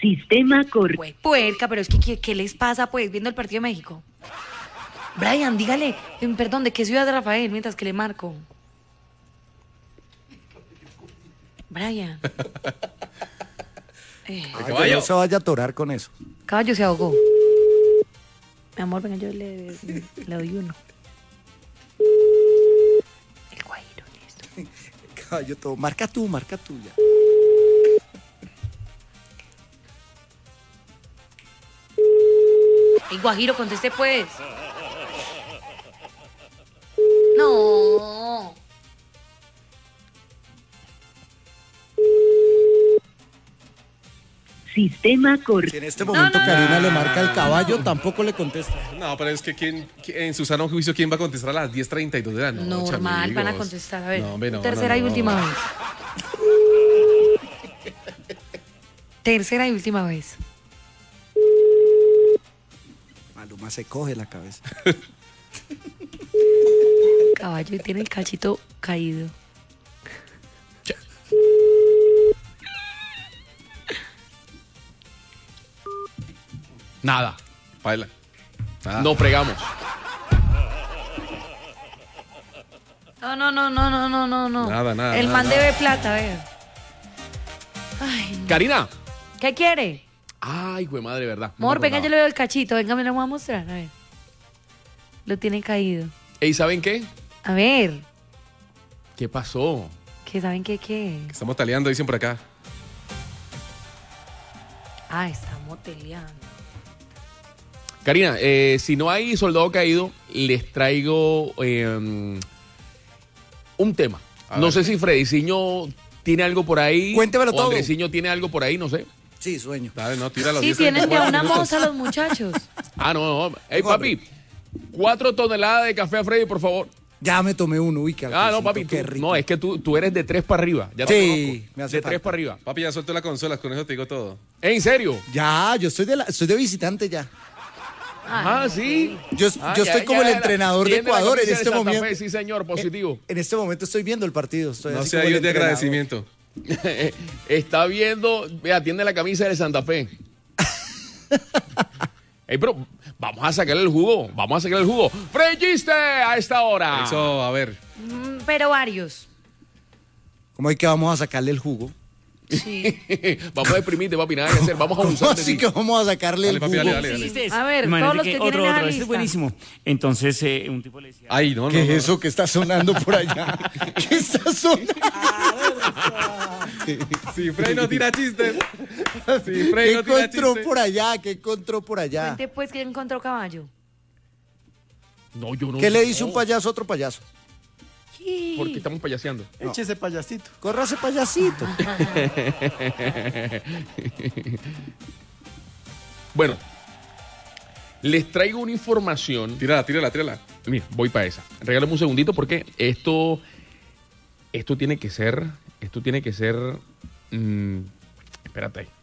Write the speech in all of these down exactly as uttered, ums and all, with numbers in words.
Sistema correcto. Pues puerca, pero es que ¿qué, qué les pasa pues viendo el partido de México? Brian, dígale, eh, perdón, ¿de qué ciudad de Rafael? Mientras que le marco. Brian. Eh. Ay, no se vaya a atorar con eso. Caballo se ahogó. Mi amor, venga, yo le, le doy uno. El Guajiro, listo. Caballo todo. Marca tú, marca tú ya. El Guajiro, conteste pues. No. Sistema Si correcto. en este momento No, no, Karina no. le marca el caballo, tampoco le contesta. No, pero es que ¿quién, quién- en su sano juicio, ¿quién va a contestar a las diez treinta y dos de la noche? Normal, amigos? van a contestar. A ver, No, hombre, no, tercera no, y no. última vez. Tercera y última vez. Maluma se coge la cabeza. Caballo tiene el cachito caído. Nada. Baila. Ah. No fregamos. No, no, no, no, no, no, no, no. Nada, nada, El nada, man nada. debe plata, a ver. Ay, no. Karina. ¿Qué quiere? Ay, güey, madre, verdad. No Amor, me venga, yo acordaba. le doy el cachito. Venga, me lo voy a mostrar. A ver. Lo tiene caído. Ey, ¿saben qué? A ver. ¿Qué pasó? ¿Qué saben qué qué? Estamos taleando, dicen por acá. Ah, está moteleando. Karina, eh, si no hay soldado caído, les traigo eh, un tema. A No ver. sé si Frediciño tiene algo por ahí. Cuéntemelo o todo. Andresiño tiene algo por ahí, no sé. Sí, sueño. Dale, no, tira los Sí, diez tienen treinta y ya cuatro una minutos. moza los muchachos. Ah, no, no. Ey, papi, cuatro toneladas de café a Freddy, por favor. Ya me tomé uno, uy, Ah, no, papi, qué tú- rico. no, es que tú, tú eres de tres para arriba. Ya te Sí, conozco. me hace De falta. tres para arriba. Papi, ya suelto la consola, con eso te digo todo. ¿En serio? Ya, yo estoy de, la, estoy de visitante ya. Ah, sí. Yo, Ah, yo ya, estoy como ya, el ya. entrenador de Tiene la Ecuador en camisa de este Santa momento. Fe, sí, señor, positivo. En este momento estoy viendo el partido. Estoy No así sea como el yo de entrenador. agradecimiento. Está viendo, vea, tiene la camisa de Santa Fe. Ey, pero vamos a sacarle el jugo, vamos a sacarle el jugo. Freddy Giste a esta hora. Eso, a ver. Mm, pero varios. ¿Cómo es que vamos a sacarle el jugo? Sí. Vamos a deprimirte, papi, nada que hacer. Vamos a ¿Cómo abusar de así ti. que vamos a sacarle Dale, el papi, jugo? dale, dale, dale. Este es. A ver, Imagínate todos los que que otro, tienen esa otro, este es lista. buenísimo. Entonces, eh, un tipo le decía. Ay, no, no. ¿Qué es no. eso que está sonando por allá? ¿Qué está sonando? Si Frey no tira chistes. Si ¿Qué Frey no tira encontró chistes. por allá? ¿Qué encontró por allá? Cuente pues que encontró caballo. No, yo no. ¿Qué le dice un payaso a otro payaso? Porque estamos payaseando. Échese payasito. Córrase payasito. Bueno, les traigo una información. Tírala, tírala, tírala. Mira, voy para esa. Regálame un segundito porque esto, esto tiene que ser, esto tiene que ser, mm, espérate ahí.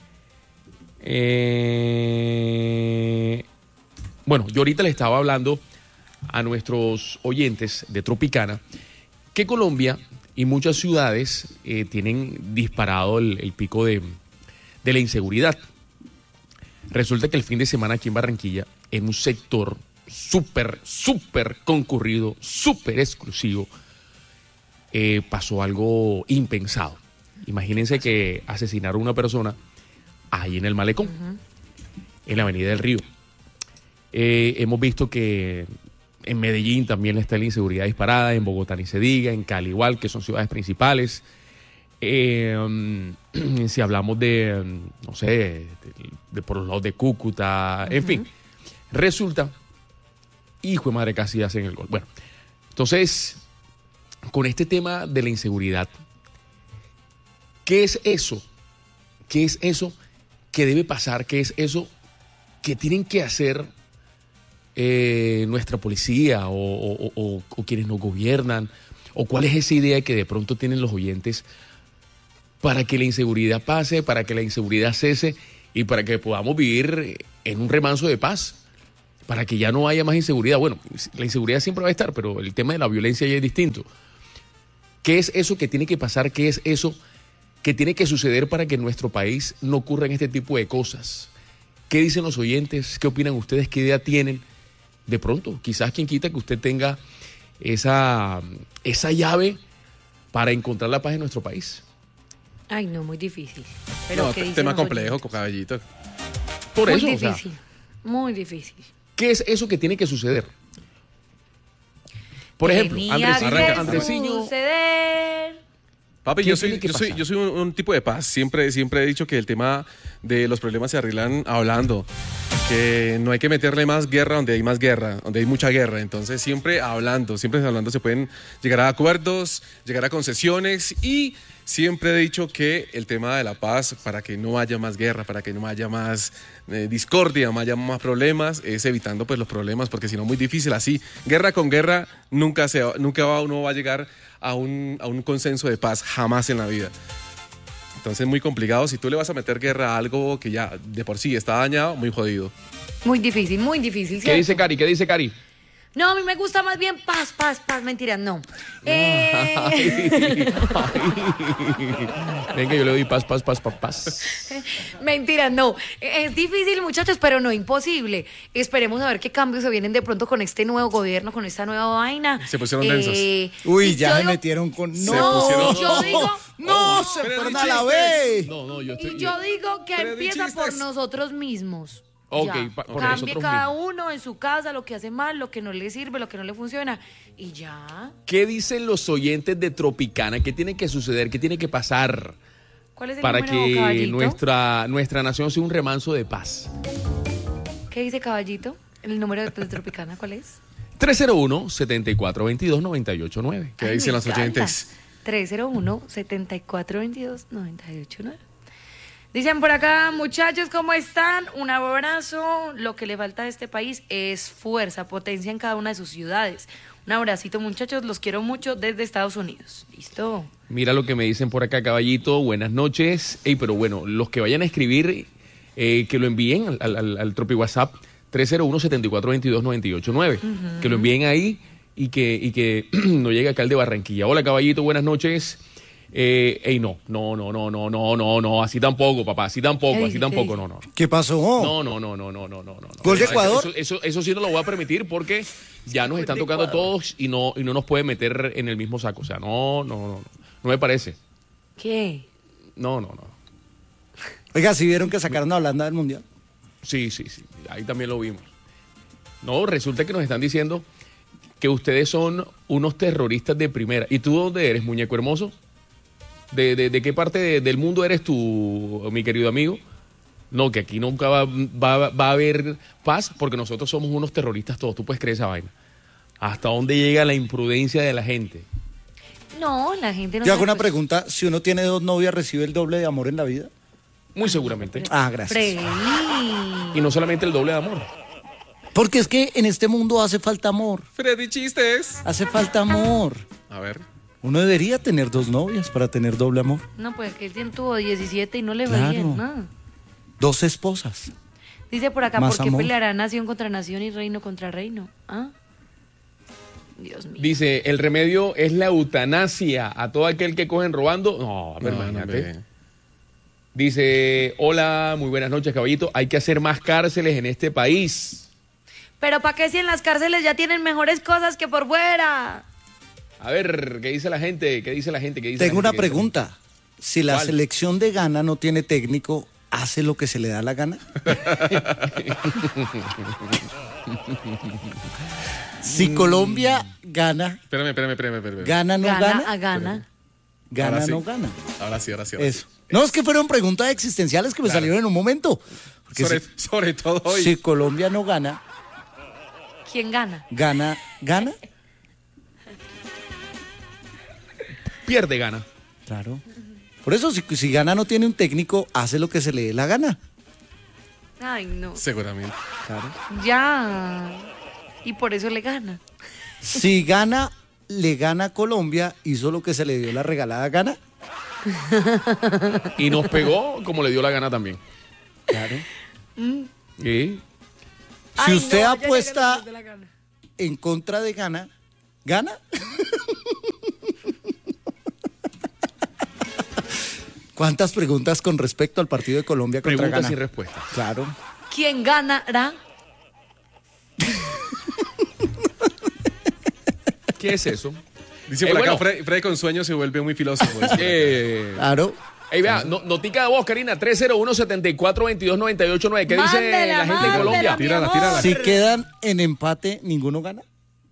Eh, bueno, yo ahorita le estaba hablando a nuestros oyentes de Tropicana que Colombia y muchas ciudades eh, tienen disparado el, el pico de, de la inseguridad. Resulta que el fin de semana aquí en Barranquilla, en un sector súper, súper concurrido, súper exclusivo, eh, pasó algo impensado. Imagínense que asesinaron a una persona ahí en el Malecón, en la Avenida del Río. Eh, hemos visto que en Medellín también está la inseguridad disparada, en Bogotá ni se diga, en Cali igual, que son ciudades principales. Eh, um, si hablamos de, um, no sé, de, de por los lados de Cúcuta, en fin. Resulta, hijo de madre, casi hacen el gol. Bueno, entonces, con este tema de la inseguridad, ¿qué es eso? ¿Qué es eso que debe pasar? ¿Qué es eso que tienen que hacer eh, nuestra policía o, o- o- o quienes nos gobiernan? ¿O cuál es esa idea que de pronto tienen los oyentes para que la inseguridad pase, para que la inseguridad cese y para que podamos vivir en un remanso de paz? Para que ya no haya más inseguridad. Bueno, la inseguridad siempre va a estar, pero el tema de la violencia ya es distinto. ¿Qué es eso que tiene que pasar? ¿Qué es eso que tiene que suceder para que en nuestro país no ocurran este tipo de cosas? ¿Qué dicen los oyentes? ¿Qué opinan ustedes? ¿Qué idea tienen? De pronto, quizás quien quita que usted tenga esa, esa llave para encontrar la paz en nuestro país. Ay, no, muy difícil. Pero No, ¿qué dicen tema los complejo, oyentes? caballito. Por Muy eso, o sea, difícil, muy difícil. ¿qué es eso que tiene que suceder? Por ejemplo, Tenía Andresiño, que Andresiño, suceder. Papi, ¿Qué yo soy, tiene que yo soy, pasar? yo soy un, un tipo de paz. Siempre, siempre he dicho que el tema de los problemas se arreglan hablando. Que no hay que meterle más guerra donde hay más guerra, donde hay mucha guerra. Entonces, siempre hablando, siempre hablando se pueden llegar a acuerdos, llegar a concesiones y siempre he dicho que el tema de la paz, para que no haya más guerra, para que no haya más eh, discordia, no haya más problemas, es evitando pues los problemas, porque si no, muy difícil así. Guerra con guerra, nunca, se, va- nunca va- uno va a llegar a un, a un consenso de paz, jamás en la vida. Entonces, muy complicado. Si tú le vas a meter guerra a algo que ya de por sí está dañado, muy jodido. Muy difícil, muy difícil. ¿qué ¿cierto? dice Cari? ¿Qué dice Cari? No, a mí me gusta más bien paz, paz, paz. Mentira, no. Eh, Ay, ay. Venga, yo le doy paz, paz, paz, paz, paz. Mentira, no. Es difícil, muchachos, pero no imposible. Esperemos a ver qué cambios se vienen de pronto con este nuevo gobierno, con esta nueva vaina. Se pusieron densos. Uy, y ya yo se digo- metieron con... Se ¡No! pusieron- yo digo- ¡No! ¡Se Pero fueron ni a la chistes. B! No, no, yo estoy... Y yo digo que Pero di empieza por chistes. nosotros mismos. Ok, Ya. pa- por Cambie nosotros cada mismos. uno en su casa lo que hace mal, lo que no le sirve, lo que no le funciona. Y ya. ¿Qué dicen los oyentes de Tropicana? ¿Qué tiene que suceder? ¿Qué tiene que pasar ¿Cuál es el para número, que caballito? nuestra, nuestra nación sea un remanso de paz? ¿Qué dice caballito? ¿El número de, de Tropicana cuál es? tres cero uno, siete cuatro dos dos, nueve ocho nueve. ¿Qué Ay, dicen me los encanta. oyentes? tres cero uno, siete cuatro dos dos, nueve ocho nueve. Dicen por acá, muchachos, ¿cómo están? Un abrazo. Lo que le falta a este país es fuerza, potencia en cada una de sus ciudades. Un abracito, muchachos, los quiero mucho desde Estados Unidos. ¿Listo? Mira lo que me dicen por acá, caballito. Buenas noches. Ey, pero bueno, los que vayan a escribir, eh, que lo envíen al, al, al Tropi WhatsApp tres cero uno, siete cuatro dos dos, nueve ocho nueve. Que lo envíen ahí y que, y que no llegue acá el de Barranquilla. Hola, caballito, buenas noches. Eh, ey, no, no, no, no, no, no, no, no, así tampoco, papá, así tampoco, Ey, así ¿qué tampoco, dice? no, no. ¿Qué pasó? No, no, no, no, no, no, no, no. ¿Gol de Eso- Ecuador? Eso, eso, eso sí no lo voy a permitir porque ya nos están tocando todos y no, y no nos pueden meter en el mismo saco. O sea, no, no, no, no, no me parece. ¿Qué? No, no, no. Oiga, ¿sí vieron que sacaron a Holanda del Mundial? Sí, sí, sí, ahí también lo vimos. No, resulta que nos están diciendo que ustedes son unos terroristas de primera. ¿Y tú dónde eres, muñeco hermoso? ¿De, de, de qué parte de- del mundo eres tú, mi querido amigo? No, que aquí nunca va, va, va a haber paz porque nosotros somos unos terroristas todos. Tú puedes creer esa vaina. ¿Hasta dónde llega la imprudencia de la gente? No, la gente no Yo hago sabe, una pues, pregunta. Si uno tiene dos novias, ¿recibe el doble de amor en la vida? Muy seguramente. Ah, gracias. Freddy. Y no solamente el doble de amor. Porque es que en este mundo hace falta amor. Freddy, chistes. Hace falta amor. A ver. Uno debería tener dos novias para tener doble amor. No, pues que él tuvo diecisiete y no le va Claro. bien, nada. Dos esposas. Dice por acá, Más ¿por qué amor. peleará nación contra nación y reino contra reino? ¿Ah? Dios mío. Dice, el remedio es la eutanasia a todo aquel que cogen robando. No, a ver, No, no, imagínate. hombre. Dice, hola, muy buenas noches, caballito. Hay que hacer más cárceles en este país. Pero ¿para qué si en las cárceles ya tienen mejores cosas que por fuera? A ver, ¿qué dice la gente? ¿Qué dice la gente? ¿Qué dice Tengo la una gente? ¿Qué dice la gente? pregunta. Si la ¿Cuál? selección de Ghana no tiene técnico, ¿hace lo que se le da la gana? Si Colombia gana, Espérame, espérame, espérame, espérame. gana no Gana gana, a gana. gana Ahora sí. no gana. Ahora sí, ahora sí. Ahora Eso. No, es que fueron preguntas existenciales que me Claro. salieron en un momento. sí. Porque Sobre, si, sobre todo hoy. si Colombia no gana, ¿Quién gana? gana, gana. Pierde, gana. Claro. Por eso, si, si gana no tiene un técnico, hace lo que se le dé la gana. Ay, no. Seguramente. Claro. Ya. Y por eso le gana. Si gana, le gana a Colombia, hizo lo que se le dio la regalada gana. Y nos pegó como le dio la gana también. Claro. ¿Sí? Si Ay, usted no, ya apuesta le gana la gana. en contra de gana, ¿gana? ¿Cuántas preguntas con respecto al partido de Colombia contra Preguntas Ghana? sin respuesta. Claro. ¿Quién ganará? ¿Qué es eso? Dice Eh, por acá, bueno. Freddy, Freddy con sueños se vuelve muy filósofo. dice por acá. Eh, Claro. Ey, vea, no, notica de voz, Karina, tres cero uno, siete cuatro, dos dos, nueve ocho nueve. ¿Qué dice Mándela, la gente de mándela, Colombia? mi Tírala, amor. tírala. Si quedan en empate, ¿ninguno gana?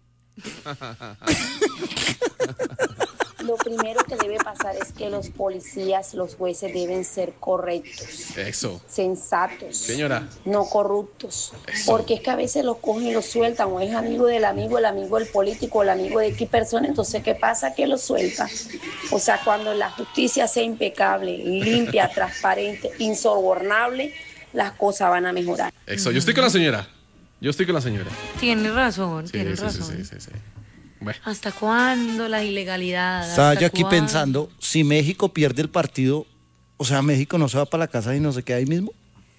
Lo primero que debe pasar es que los policías, los jueces deben ser correctos, Eso. sensatos, Señora. no corruptos. Eso. Porque es que a veces los cogen y los sueltan, o es amigo del amigo, el amigo del político, el amigo de X persona, entonces ¿qué pasa? Que los sueltan. O sea, cuando la justicia sea impecable, limpia, transparente, insobornable, las cosas van a mejorar. Eso. Yo estoy con la señora. Yo estoy con la señora. Tienes razón, Sí, tienes sí, sí, razón. sí, sí, sí. Bueno. ¿Hasta cuándo la ilegalidad? Estaba ¿Hasta yo aquí cuándo? pensando, si México pierde el partido, o sea, México no se va para la casa y no se queda ahí mismo.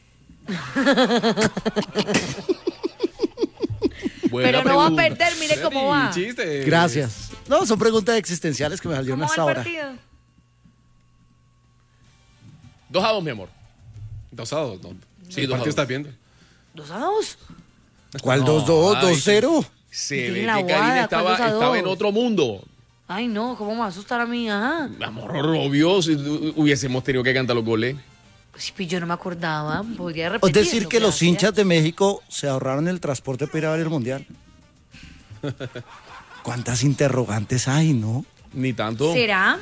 Buena Pero no va a pregunta. perder, mire cómo va. Chiste. Gracias. No, son preguntas existenciales que me salieron ¿Cómo va hasta el ahora. partido? Dos a dos, mi amor. Dos a dos. No. Sí, ¿Qué dos a partido dos. estás viendo? ¿Dos a dos? ¿Cuál No, dos dos, ay, dos cero? Se Tiene ve la que Karina guada, estaba, ¿cuántos a estaba dos? en otro mundo. Ay, no, ¿cómo me va a asustar a mí? Ajá. Amor, obvio, si tu- hubiésemos tenido que cantar los goles. Pues, pues yo no me acordaba. Podría Es repetirlo. decir, que los gracias. hinchas de México se ahorraron el transporte para ir a ver el Mundial. ¿Cuántas interrogantes hay, no? Ni tanto. ¿Será?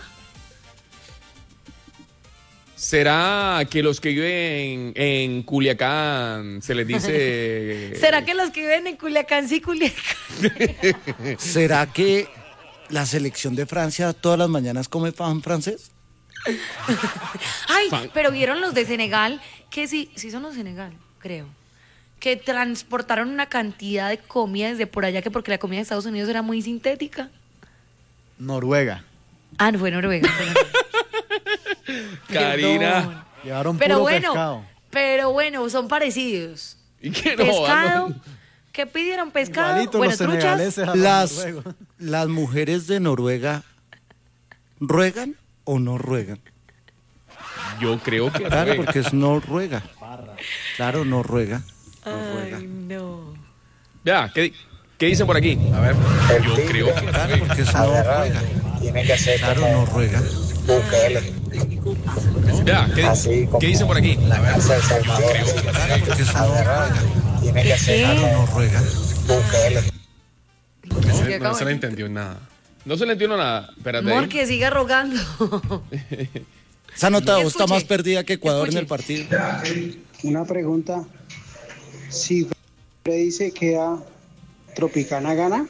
¿Será que los que viven en, en Culiacán se les dice... ¿Será que los que viven en Culiacán sí Culiacán? ¿Será que la selección de Francia todas las mañanas come pan francés? Ay, Fan. pero vieron los de Senegal, que sí, sí son los de Senegal, creo. Que transportaron una cantidad de comida desde por allá, que porque la comida de Estados Unidos era muy sintética. Noruega. Ah, no fue Noruega. Fue Noruega. Karina. Perdón. Llevaron Pero puro bueno, pescado. pero bueno, son parecidos. ¿Y qué no? Pescado. No. ¿Qué pidieron? Pescado. Igualito Bueno, los truchas. senegaleses a los Las, noruegos. las mujeres de Noruega, ¿ruegan o no ruegan? Yo creo que... Claro, fue. porque es Noruega. Claro, Noruega. Noruega. Ay, no. Vea, ¿qué, ¿qué dicen por aquí? A ver. Yo creo que... Claro, fue. porque es Noruega. Tiene que ser Claro, como Noruega. Bukele, Vea, ¿qué, así como ¿qué dicen por aquí? la casa del Salvador, así, Claro, porque es agarrado. Tiene que ser ¿Qué? como Noruega. Bukele. Ese ¿Qué no acabo se le de- entendió nada. No se le entiende nada. Espérate. Amor, ahí. que siga rogando. Esa nota de voz está Escuche. más perdida que Ecuador en Escuche. el partido. Una pregunta. Si dice que a Tropicana gana,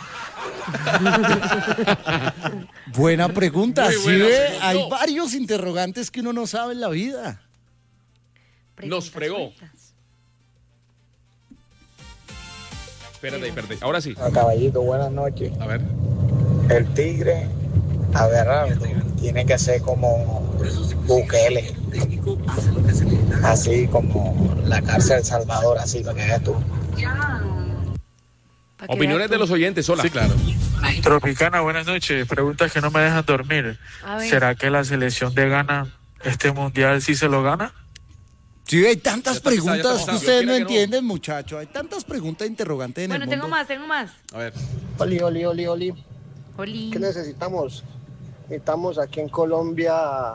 Buena pregunta. Muy ¿Sí buena ve? pregunta. Hay No. varios interrogantes que uno no sabe en la vida. Nos Preguntas fregó. sueltas. Espérate, espérate. Ahora sí. Caballito, buenas noches. A ver. El tigre agarrado tiene que ser como Bukele. Así como la cárcel del Salvador, así para que veas tú. Pa' que Opiniones veas de tú. los oyentes, sola. Sí, claro. Tropicana, buenas noches. Preguntas que no me dejan dormir. A ver. ¿Será que la selección de Ghana este mundial sí se lo gana? Sí, hay tantas Ya está pisado, ya preguntas está que pisado. ustedes Yo no quiera que no. entienden, muchachos. Hay tantas preguntas interrogantes en Bueno, el tengo mundo. más, tengo más. A ver. Oli, oli, oli, oli. Oli. ¿Qué necesitamos? Necesitamos aquí en Colombia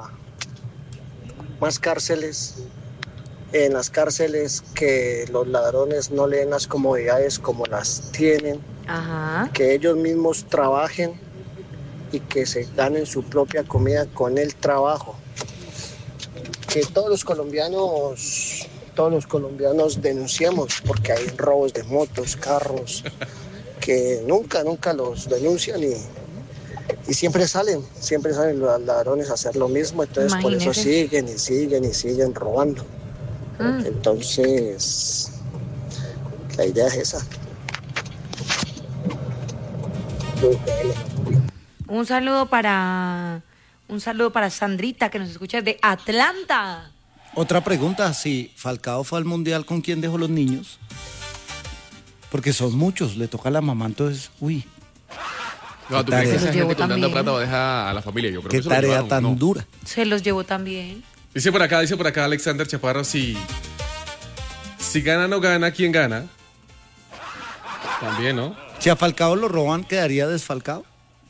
más cárceles. En las cárceles que los ladrones no le den las comodidades como las tienen, Ajá. que ellos mismos trabajen y que se ganen su propia comida con el trabajo. Que todos los colombianos, todos los colombianos denunciemos porque hay robos de motos, carros, que nunca, nunca los denuncian y, y siempre salen, siempre salen los ladrones a hacer lo mismo, entonces por eso Imagínese. siguen y siguen y siguen robando. Mm. Entonces, la idea es esa. Un saludo para un saludo para Sandrita que nos escucha desde Atlanta. Otra pregunta, si Falcao fue al Mundial, ¿con quién dejó los niños? Porque son muchos, le toca a la mamá, entonces, uy. No, ¿tú crees que esa gente con tanta plata va a dejar a la familia? Yo creo ¿Qué que se lo tarea llevaron, tan ¿no? dura? Se los llevó también. Dice por acá, dice por acá Alexander Chaparro, si, si gana no gana, ¿quién gana? También, ¿no? Si a Falcao lo roban, ¿quedaría desfalcado?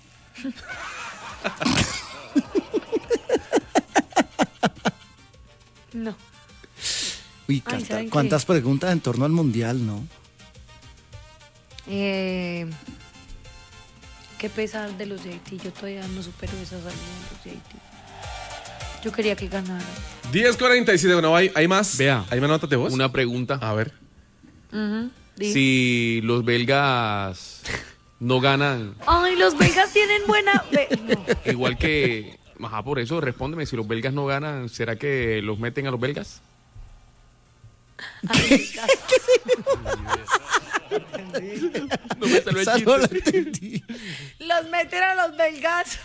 No. Uy, Ay, canta- ¿saben qué? cuántas preguntas en torno al mundial, ¿no? Eh, qué pesar de los de Haití. Yo todavía no supero esa salida de los de Haití. Yo quería que ganaran. diez cuarenta y siete, bueno, ¿hay, hay más? Vea. ¿Hay más notas de voz? Una pregunta. A ver. Ujú, di. Si los belgas no ganan, Ay, los belgas tienen buena. Ve- no. igual que... Ajá, por eso, respóndeme, si los belgas no ganan, ¿será que los meten a los belgas? Ay, No me salió el Esa no la chiste. entendí. los meten a los belgas.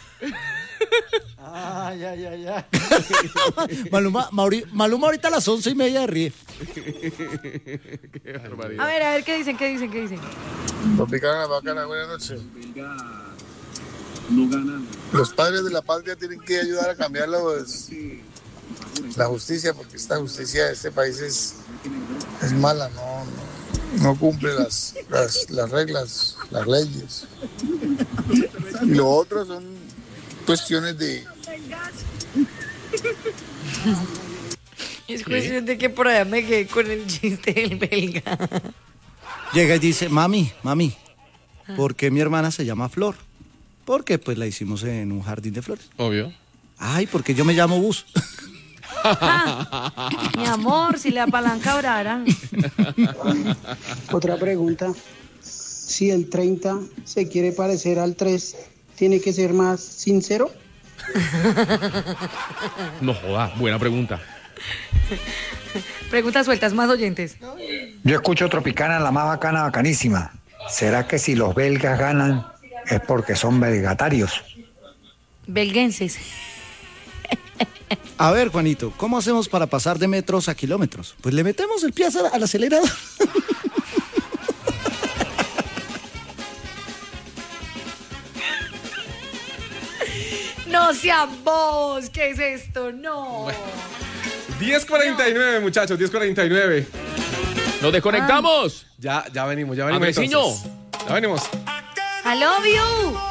Ay, ay, ay, ay. Maluma, Mauri- Maluma ahorita a las once y media ríe. Qué barbaridad. A ver, a ver, ¿qué dicen? ¿Qué dicen? ¿Qué dicen? Tropicana, bacana, buenas noches. Los padres de la patria tienen que ayudar a cambiar los- la justicia, porque esta justicia de este país es, es mala, no, no, no cumple las, las, las reglas, las leyes. Y lo otro son cuestiones de... Es cuestión de que por allá me quedé con el chiste del belga. Llega y dice, mami, mami, ¿por qué mi hermana se llama Flor? Porque pues la hicimos en un jardín de flores. Obvio. Ay, porque yo me llamo Bus. Ah, mi amor, si le apalanca orarán. Otra pregunta. Si el treinta se quiere parecer al tres, ¿tiene que ser más sincero? No jodas, buena pregunta. Preguntas sueltas, más oyentes. Yo escucho Tropicana, la más bacana, bacanísima. ¿Será que si los belgas ganan es porque son belgatarios? Belguenses. A ver, Juanito, ¿cómo hacemos para pasar de metros a kilómetros? Pues le metemos el pie al al acelerador. No sean vos, ¿qué es esto? No. diez cuarenta y nueve, muchachos, diez cuarenta y nueve. ¡Nos desconectamos! Ya, ya venimos, ya venimos. Andresiño. entonces. Ya venimos. I love you.